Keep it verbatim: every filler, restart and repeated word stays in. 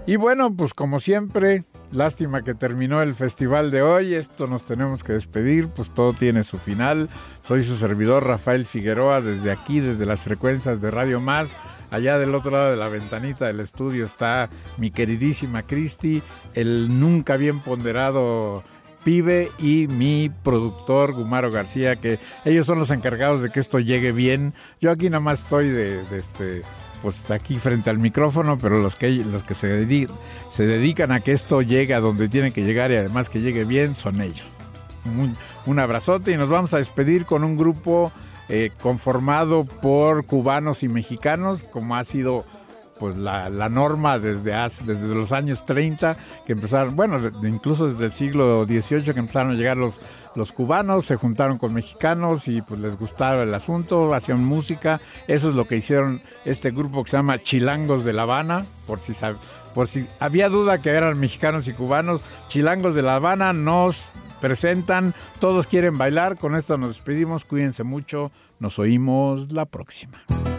Y bueno, pues como siempre, lástima que terminó el festival de hoy, esto nos tenemos que despedir, pues todo tiene su final. Soy su servidor Rafael Figueroa, desde aquí, desde las frecuencias de Radio Más. Allá del otro lado de la ventanita del estudio está mi queridísima Cristi, el nunca bien ponderado Pibe y mi productor Gumaro García, que ellos son los encargados de que esto llegue bien. Yo aquí nada más estoy de, de este... pues aquí frente al micrófono, pero los que, los que se, dedican, se dedican a que esto llegue a donde tiene que llegar y además que llegue bien son ellos. Un, un abrazote y nos vamos a despedir con un grupo eh, conformado por cubanos y mexicanos, como ha sido pues la, la norma desde, hace, desde los años treinta, que empezaron, bueno, incluso desde el siglo dieciocho que empezaron a llegar los, los cubanos, se juntaron con mexicanos y pues les gustaba el asunto, hacían música. Eso es lo que hicieron este grupo que se llama Chilangos de La Habana, por si, por si había duda que eran mexicanos y cubanos. Chilangos de La Habana nos presentan Todos Quieren Bailar. Con esto nos despedimos, cuídense mucho, nos oímos la próxima.